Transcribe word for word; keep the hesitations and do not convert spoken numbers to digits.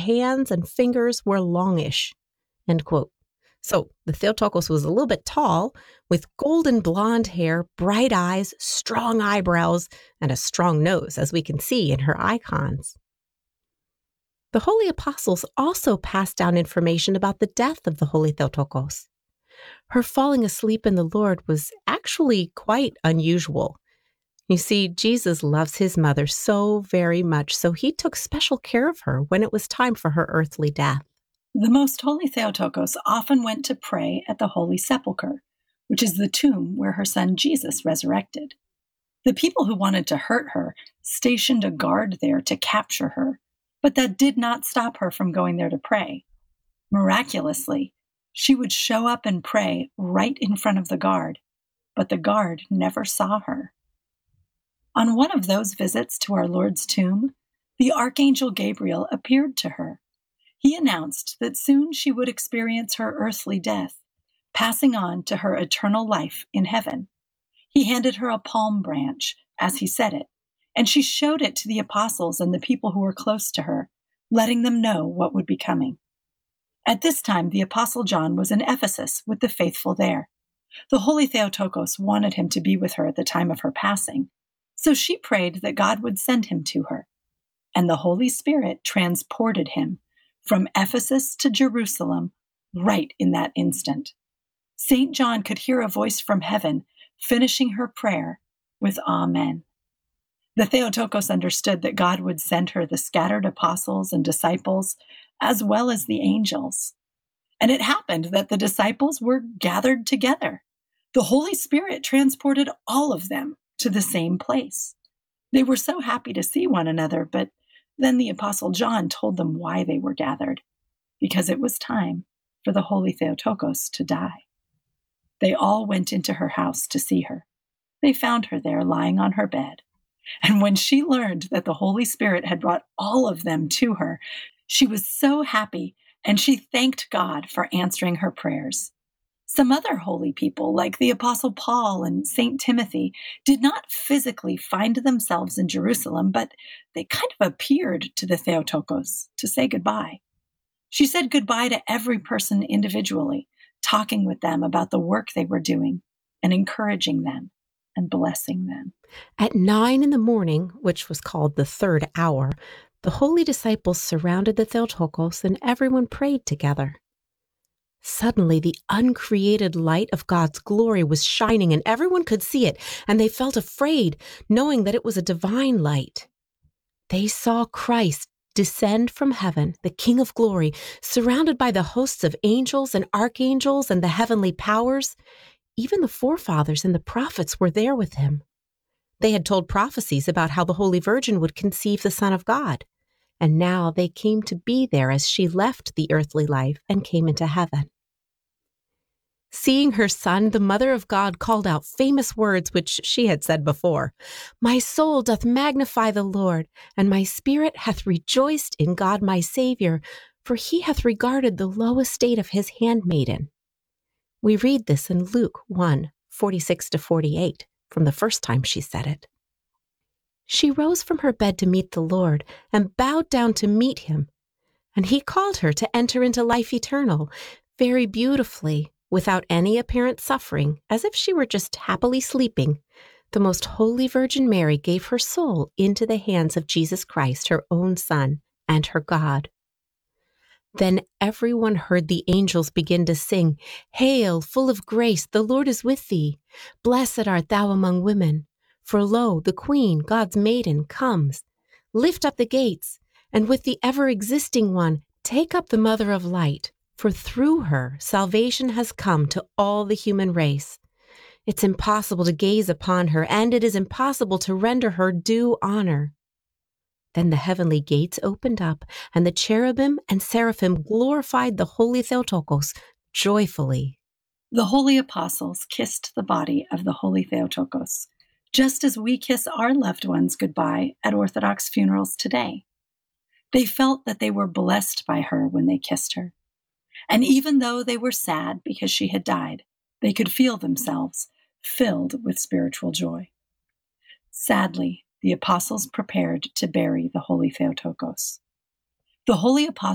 hands and fingers were longish, end quote. So the Theotokos was a little bit tall, with golden blonde hair, bright eyes, strong eyebrows, and a strong nose, as we can see in her icons. The Holy Apostles also passed down information about the death of the Holy Theotokos. Her falling asleep in the Lord was actually quite unusual. You see, Jesus loves his mother so very much, so he took special care of her when it was time for her earthly death. The Most Holy Theotokos often went to pray at the Holy Sepulchre, which is the tomb where her son Jesus resurrected. The people who wanted to hurt her stationed a guard there to capture her, but that did not stop her from going there to pray. Miraculously, she would show up and pray right in front of the guard, but the guard never saw her. On one of those visits to our Lord's tomb, the Archangel Gabriel appeared to her. He announced that soon she would experience her earthly death, passing on to her eternal life in heaven. He handed her a palm branch, as he said it, and she showed it to the apostles and the people who were close to her, letting them know what would be coming. At this time, the Apostle John was in Ephesus with the faithful there. The Holy Theotokos wanted him to be with her at the time of her passing, so she prayed that God would send him to her. And the Holy Spirit transported him from Ephesus to Jerusalem right in that instant. Saint John could hear a voice from heaven finishing her prayer with Amen. The Theotokos understood that God would send her the scattered apostles and disciples, as well as the angels. And it happened that the disciples were gathered together. The Holy Spirit transported all of them to the same place. They were so happy to see one another, but then the Apostle John told them why they were gathered, because it was time for the Holy Theotokos to die. They all went into her house to see her. They found her there lying on her bed. And when she learned that the Holy Spirit had brought all of them to her, she was so happy, and she thanked God for answering her prayers. Some other holy people, like the Apostle Paul and Saint Timothy, did not physically find themselves in Jerusalem, but they kind of appeared to the Theotokos to say goodbye. She said goodbye to every person individually, talking with them about the work they were doing and encouraging them and blessing them. At nine in the morning, which was called the third hour, the holy disciples surrounded the Theotokos and everyone prayed together. Suddenly, the uncreated light of God's glory was shining and everyone could see it, and they felt afraid, knowing that it was a divine light. They saw Christ descend from heaven, the King of glory, surrounded by the hosts of angels and archangels and the heavenly powers. Even the forefathers and the prophets were there with him. They had told prophecies about how the Holy Virgin would conceive the Son of God, and now they came to be there as she left the earthly life and came into heaven. Seeing her son, the Mother of God called out famous words which she had said before. "My soul doth magnify the Lord, and my spirit hath rejoiced in God my Savior, for he hath regarded the low estate of his handmaiden." We read this in Luke one, forty-six to forty-eight, from the first time she said it. She rose from her bed to meet the Lord, and bowed down to meet him, and he called her to enter into life eternal, very beautifully, without any apparent suffering, as if she were just happily sleeping. The most holy Virgin Mary gave her soul into the hands of Jesus Christ, her own Son, and her God. Then everyone heard the angels begin to sing, "Hail, full of grace, the Lord is with thee. Blessed art thou among women. For lo, the Queen, God's maiden, comes. Lift up the gates, and with the ever-existing one, take up the Mother of Light. For through her, salvation has come to all the human race. It's impossible to gaze upon her, and it is impossible to render her due honor." Then the heavenly gates opened up, and the cherubim and seraphim glorified the Holy Theotokos joyfully. The holy apostles kissed the body of the Holy Theotokos, just as we kiss our loved ones goodbye at Orthodox funerals today. They felt that they were blessed by her when they kissed her. And even though they were sad because she had died, they could feel themselves filled with spiritual joy. Sadly, the apostles prepared to bury the Holy Theotokos. The holy apostles